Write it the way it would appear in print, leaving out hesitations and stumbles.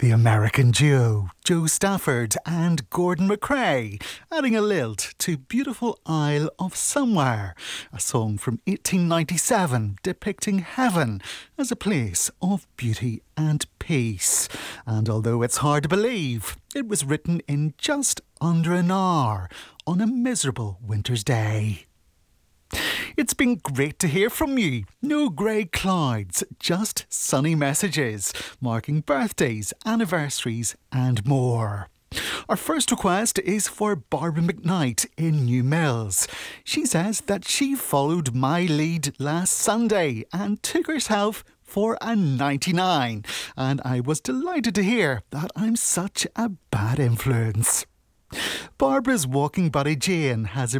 The American duo, Joe Stafford and Gordon MacRae, adding a lilt to Beautiful Isle of Somewhere, a song from 1897 depicting heaven as a place of beauty and peace. And although it's hard to believe, it was written in just under an hour on a miserable winter's day. It's been great to hear from you. No grey clouds, just sunny messages, marking birthdays, anniversaries and more. Our first request is for Barbara McKnight in New Mills. She says that she followed my lead last Sunday and took herself for a 99. And I was delighted to hear that I'm such a bad influence. Barbara's walking buddy Jane has a